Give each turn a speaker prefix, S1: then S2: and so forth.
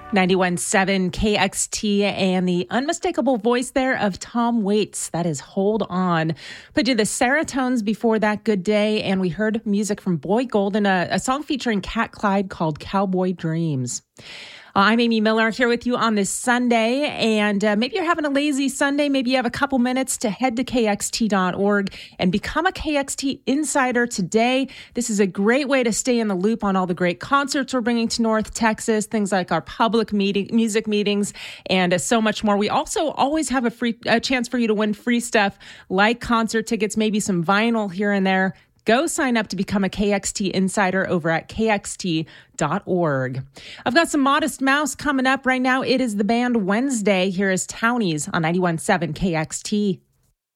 S1: 91.7 KXT and the unmistakable voice there of Tom Waits. That is Hold On. Put you the Seratones before that, Good Day. And we heard music from Boy Golden, a song featuring Cat Clyde called Cowboy Dreams. I'm Amy Miller here with you on this Sunday, and maybe you're having a lazy Sunday. Maybe you have a couple minutes to head to kxt.org and become a KXT insider today. This is a great way to stay in the loop on all the great concerts we're bringing to North Texas, things like our public music meetings, and so much more. We also always have a chance for you to win free stuff like concert tickets, maybe some vinyl here and there. Go sign up to become a KXT insider over at kxt.org. I've got some Modest Mouse coming up right now. It is the band Wednesday. Here is Townies on 91.7 KXT.